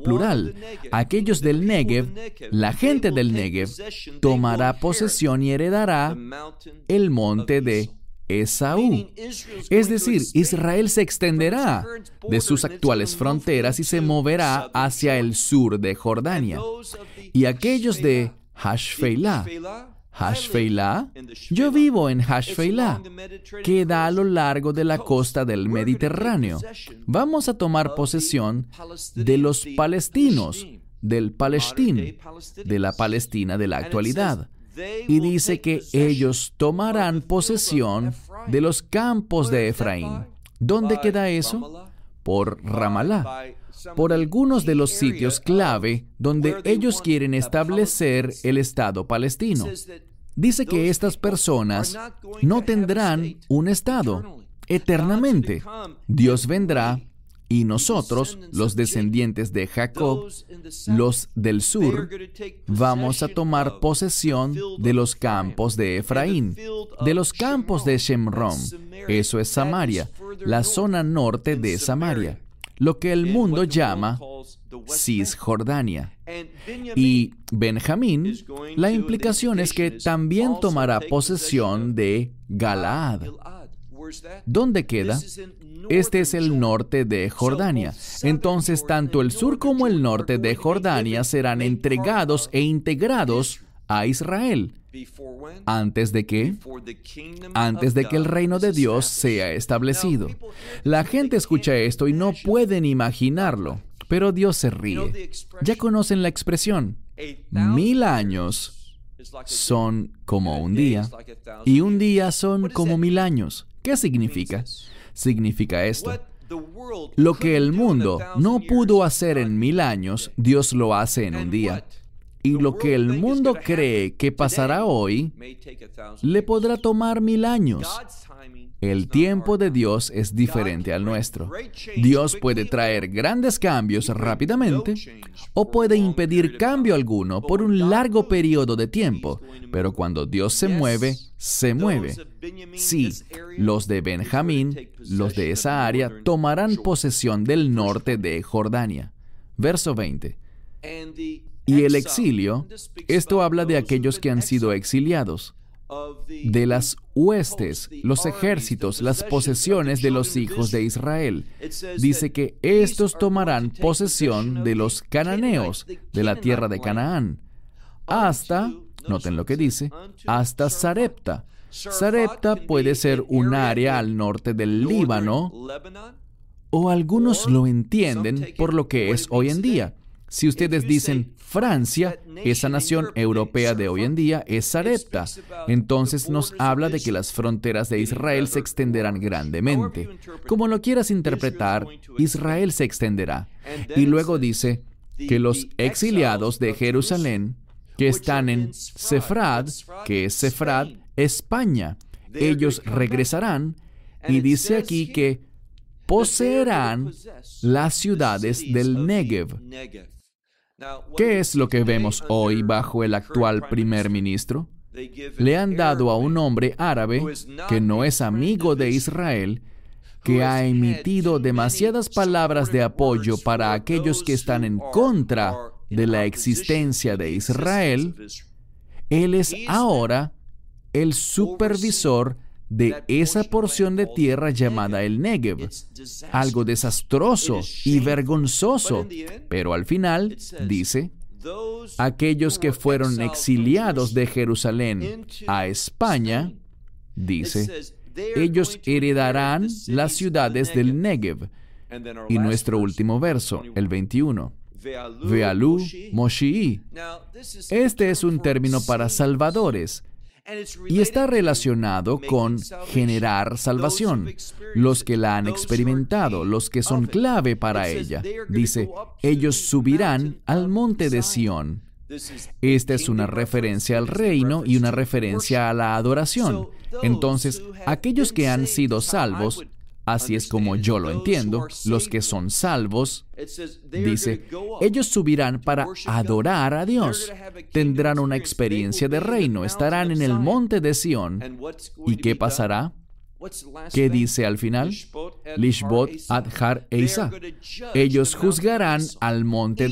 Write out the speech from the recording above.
plural. Aquellos del Negev, la gente del Negev, tomará posesión y heredará el monte de Esaú. Es decir, Israel se extenderá de sus actuales fronteras y se moverá hacia el sur de Jordania. Y aquellos de Hashfeilah, yo vivo en Hashfeilah, que da a lo largo de la costa del Mediterráneo. Vamos a tomar posesión de los palestinos, del Palestín, de la Palestina de la actualidad. Y dice que ellos tomarán posesión de los campos de Efraín. ¿Dónde queda eso? Por Ramalá, por algunos de los sitios clave donde ellos quieren establecer el Estado palestino. Dice que estas personas no tendrán un Estado eternamente. Dios vendrá y nosotros, los descendientes de Jacob, los del sur, vamos a tomar posesión de los campos de Efraín, de los campos de Shemrón. Eso es Samaria, la zona norte de Samaria, lo que el mundo llama Cisjordania. Y Benjamín, la implicación es que también tomará posesión de Galaad. ¿Dónde queda? Este es el norte de Jordania. Entonces, tanto el sur como el norte de Jordania serán entregados e integrados a Israel. ¿Antes de qué? Antes de que el reino de Dios sea establecido. La gente escucha esto y no pueden imaginarlo, pero Dios se ríe. Ya conocen la expresión. 1000 años son como un día, y un día son como 1000 años. ¿Qué significa? Significa esto. Lo que el mundo no pudo hacer en 1000 años, Dios lo hace en un día. Y lo que el mundo cree que pasará hoy, le podrá tomar 1000 años. El tiempo de Dios es diferente al nuestro. Dios puede traer grandes cambios rápidamente o puede impedir cambio alguno por un largo periodo de tiempo. Pero cuando Dios se mueve, se mueve. Sí, los de Benjamín, los de esa área, tomarán posesión del norte de Jordania. Verso 20. Y el exilio, esto habla de aquellos que han sido exiliados, de las huestes, los ejércitos, las posesiones de los hijos de Israel. Dice que estos tomarán posesión de los cananeos, de la tierra de Canaán, hasta, noten lo que dice, hasta Sarepta. Sarepta puede ser un área al norte del Líbano, o algunos lo entienden por lo que es hoy en día. Si ustedes dicen Francia, esa nación europea de hoy en día es Sarepta. Entonces nos habla de que las fronteras de Israel se extenderán grandemente. Como lo quieras interpretar, Israel se extenderá. Y luego dice que los exiliados de Jerusalén, que están en Sefrad, que es Sefrad, España, ellos regresarán, y dice aquí que poseerán las ciudades del Negev. ¿Qué es lo que vemos hoy bajo el actual primer ministro? Le han dado a un hombre árabe que no es amigo de Israel, que ha emitido demasiadas palabras de apoyo para aquellos que están en contra de la existencia de Israel. Él es ahora el supervisor de esa porción de tierra llamada el Negev. Algo desastroso y vergonzoso. Pero al final, dice, aquellos que fueron exiliados de Jerusalén a España, dice, ellos heredarán las ciudades del Negev. Y nuestro último verso, el 21. Ve'alu Moshii. Este es un término para salvadores. Y está relacionado con generar salvación, los que la han experimentado, los que son clave para ella. Dice, ellos subirán al monte de Sión. Esta es una referencia al reino y una referencia a la adoración. Entonces, aquellos que han sido salvos, así es como yo lo entiendo, los que son salvos, dice, ellos subirán para adorar a Dios. Tendrán una experiencia de reino, estarán en el monte de Sión. ¿Y qué pasará? ¿Qué dice al final? Lishbot, Adhar e Isa. Ellos juzgarán al monte